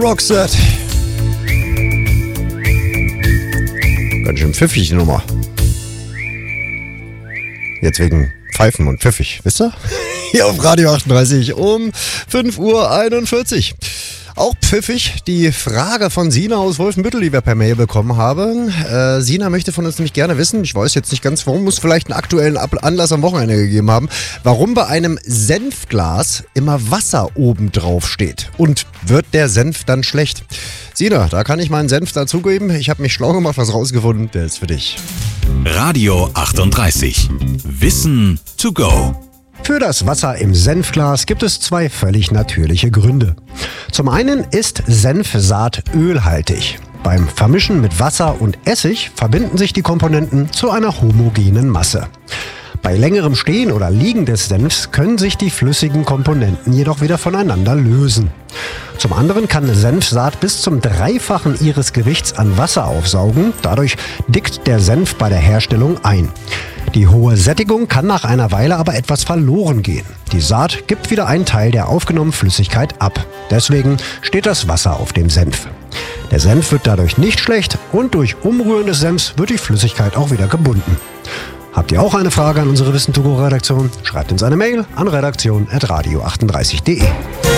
Roxette. Ganz schön pfiffig die Nummer. Jetzt wegen Pfeifen und pfiffig, wisst ihr? Hier auf Radio 38 um 5:41 Uhr. Auch pfiffig die Frage von Sina aus Wolfenbüttel, die wir per Mail bekommen haben. Sina möchte von uns nämlich gerne wissen, ich weiß jetzt nicht ganz warum, muss vielleicht einen aktuellen Anlass am Wochenende gegeben haben, warum bei einem Senfglas immer Wasser oben drauf steht. Und wird der Senf dann schlecht? Sina, da kann ich meinen Senf dazugeben. Ich habe mich schlau gemacht, was rausgefunden, der ist für dich. Radio 38. Wissen to go. Für das Wasser im Senfglas gibt es zwei völlig natürliche Gründe. Zum einen ist Senfsaat ölhaltig. Beim Vermischen mit Wasser und Essig verbinden sich die Komponenten zu einer homogenen Masse. Bei längerem Stehen oder Liegen des Senfs können sich die flüssigen Komponenten jedoch wieder voneinander lösen. Zum anderen kann Senfsaat bis zum Dreifachen ihres Gewichts an Wasser aufsaugen. Dadurch dickt der Senf bei der Herstellung ein. Die hohe Sättigung kann nach einer Weile aber etwas verloren gehen. Die Saat gibt wieder einen Teil der aufgenommenen Flüssigkeit ab. Deswegen steht das Wasser auf dem Senf. Der Senf wird dadurch nicht schlecht und durch Umrühren des Senfs wird die Flüssigkeit auch wieder gebunden. Habt ihr auch eine Frage an unsere Wissen-to-go-Redaktion? Schreibt uns eine Mail an redaktion@radio38.de.